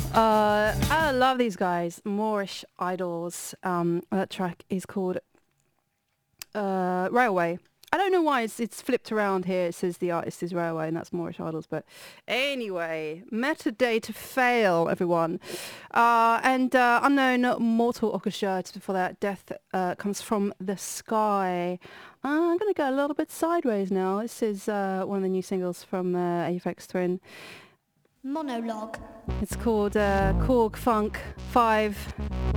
I love these guys, Moorish Idols. That track is called Railway. I don't know why it's flipped around here. It says the artist is Railway and that's Moorish Idols. But anyway, Metadata Fail, everyone. And Unknown Mortal Orchestra, just before that, Death Comes From the Sky. I'm going to go a little bit sideways now. This is one of the new singles from Aphex Twin. Monologue. It's called Korg Funk 5.